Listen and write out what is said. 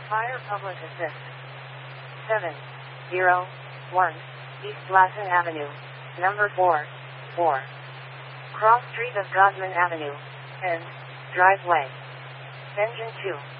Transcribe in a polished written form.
Fire Public Assist. 701 East Lassen Avenue, number 4. Cross Street of Godman Avenue, and driveway. Engine 2.